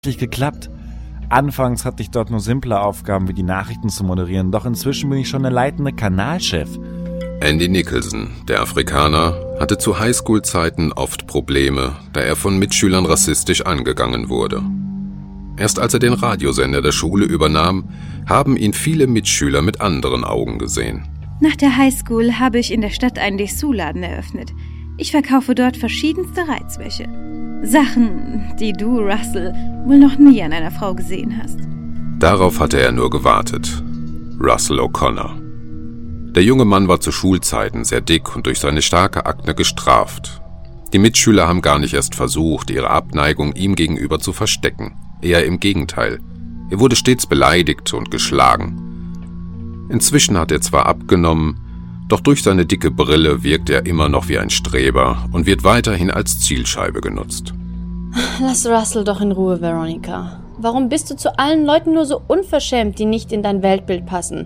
geklappt. Anfangs hatte ich dort nur simple Aufgaben wie die Nachrichten zu moderieren, doch inzwischen bin ich schon der leitende Kanalchef. Andy Nicholson, der Afrikaner, hatte zu Highschool-Zeiten oft Probleme, da er von Mitschülern rassistisch angegangen wurde. Erst als er den Radiosender der Schule übernahm, haben ihn viele Mitschüler mit anderen Augen gesehen. Nach der Highschool habe ich in der Stadt einen Dessous-Laden eröffnet. Ich verkaufe dort verschiedenste Reizwäsche. Sachen, die du, Russell, wohl noch nie an einer Frau gesehen hast. Darauf hatte er nur gewartet. Russell O'Connor. Der junge Mann war zu Schulzeiten sehr dick und durch seine starke Akne gestraft. Die Mitschüler haben gar nicht erst versucht, ihre Abneigung ihm gegenüber zu verstecken. Eher im Gegenteil. Er wurde stets beleidigt und geschlagen. Inzwischen hat er zwar abgenommen, doch durch seine dicke Brille wirkt er immer noch wie ein Streber und wird weiterhin als Zielscheibe genutzt. Lass Russell doch in Ruhe, Veronica. Warum bist du zu allen Leuten nur so unverschämt, die nicht in dein Weltbild passen?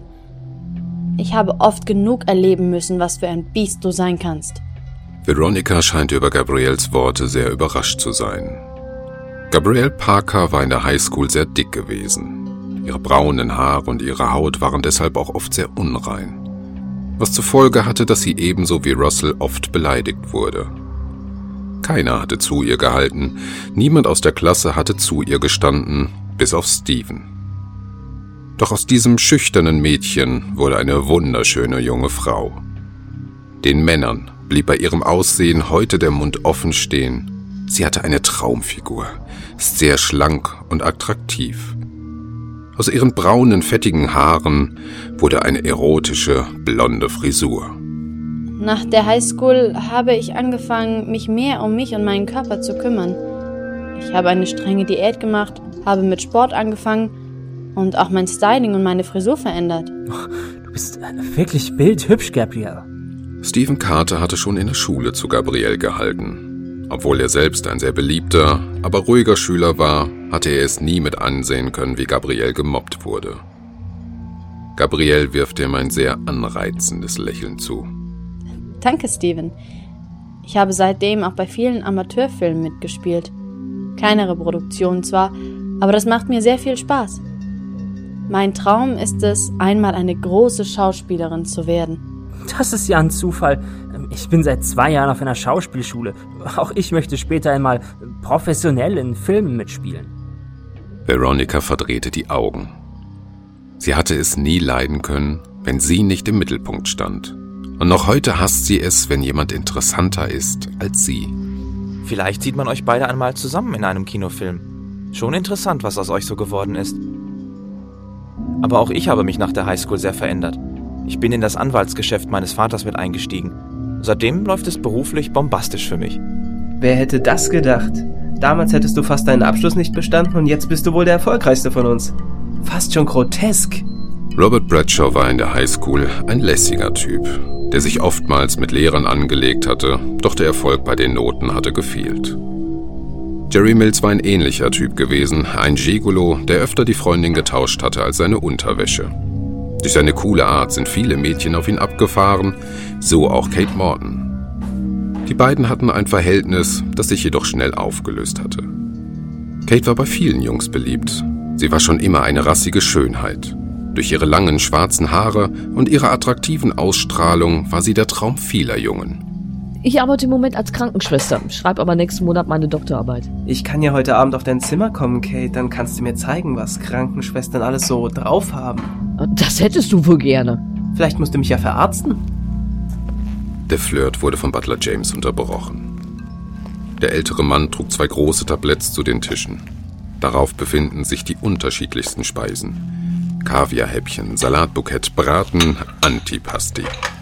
Ich habe oft genug erleben müssen, was für ein Biest du sein kannst. Veronica scheint über Gabrielles Worte sehr überrascht zu sein. Gabrielle Parker war in der Highschool sehr dick gewesen. Ihre braunen Haare und ihre Haut waren deshalb auch oft sehr unrein. Was zur Folge hatte, dass sie ebenso wie Russell oft beleidigt wurde. Keiner hatte zu ihr gehalten, niemand aus der Klasse hatte zu ihr gestanden, bis auf Steven. Doch aus diesem schüchternen Mädchen wurde eine wunderschöne junge Frau. Den Männern blieb bei ihrem Aussehen heute der Mund offen stehen. Sie hatte eine Traumfigur, ist sehr schlank und attraktiv. Aus ihren braunen, fettigen Haaren wurde eine erotische, blonde Frisur. Nach der Highschool habe ich angefangen, mich mehr um mich und meinen Körper zu kümmern. Ich habe eine strenge Diät gemacht, habe mit Sport angefangen und auch mein Styling und meine Frisur verändert. Du bist wirklich bildhübsch, Gabrielle. Stephen Carter hatte schon in der Schule zu Gabrielle gehalten. Obwohl er selbst ein sehr beliebter, aber ruhiger Schüler war, hatte er es nie mit ansehen können, wie Gabrielle gemobbt wurde. Gabrielle wirft ihm ein sehr anreizendes Lächeln zu. Danke, Steven. Ich habe seitdem auch bei vielen Amateurfilmen mitgespielt. Kleinere Produktionen zwar, aber das macht mir sehr viel Spaß. Mein Traum ist es, einmal eine große Schauspielerin zu werden. Das ist ja ein Zufall. Ich bin seit 2 Jahren auf einer Schauspielschule. Auch ich möchte später einmal professionell in Filmen mitspielen. Veronica verdrehte die Augen. Sie hatte es nie leiden können, wenn sie nicht im Mittelpunkt stand. Und noch heute hasst sie es, wenn jemand interessanter ist als sie. Vielleicht sieht man euch beide einmal zusammen in einem Kinofilm. Schon interessant, was aus euch so geworden ist. Aber auch ich habe mich nach der Highschool sehr verändert. Ich bin in das Anwaltsgeschäft meines Vaters mit eingestiegen. Seitdem läuft es beruflich bombastisch für mich. Wer hätte das gedacht? Damals hättest du fast deinen Abschluss nicht bestanden und jetzt bist du wohl der erfolgreichste von uns. Fast schon grotesk. Robert Bradshaw war in der Highschool ein lässiger Typ, der sich oftmals mit Lehrern angelegt hatte, doch der Erfolg bei den Noten hatte gefehlt. Jerry Mills war ein ähnlicher Typ gewesen, ein Gigolo, der öfter die Freundin getauscht hatte als seine Unterwäsche. Durch seine coole Art sind viele Mädchen auf ihn abgefahren, so auch Kate Morton. Die beiden hatten ein Verhältnis, das sich jedoch schnell aufgelöst hatte. Kate war bei vielen Jungs beliebt. Sie war schon immer eine rassige Schönheit. Durch ihre langen schwarzen Haare und ihre attraktiven Ausstrahlung war sie der Traum vieler Jungen. Ich arbeite im Moment als Krankenschwester, schreibe aber nächsten Monat meine Doktorarbeit. Ich kann ja heute Abend auf dein Zimmer kommen, Kate, dann kannst du mir zeigen, was Krankenschwestern alles so drauf haben. Das hättest du wohl gerne. Vielleicht musst du mich ja verarzten. Der Flirt wurde von Butler James unterbrochen. Der ältere Mann trug 2 große Tabletts zu den Tischen. Darauf befinden sich die unterschiedlichsten Speisen. Kaviarhäppchen, Salatbukett, Braten, Antipasti.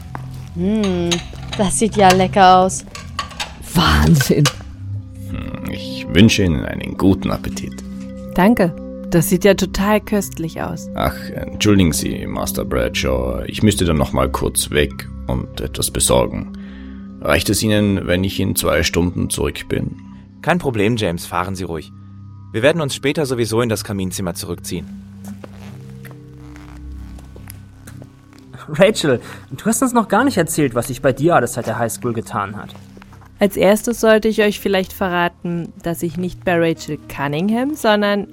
Das sieht ja lecker aus. Wahnsinn. Ich wünsche Ihnen einen guten Appetit. Danke. Das sieht ja total köstlich aus. Ach, entschuldigen Sie, Master Bradshaw. Ich müsste dann noch mal kurz weg und etwas besorgen. Reicht es Ihnen, wenn ich in 2 Stunden zurück bin? Kein Problem, James. Fahren Sie ruhig. Wir werden uns später sowieso in das Kaminzimmer zurückziehen. Rachel, du hast uns noch gar nicht erzählt, was sich bei dir alles seit der Highschool getan hat. Als erstes sollte ich euch vielleicht verraten, dass ich nicht bei Rachel Cunningham, sondern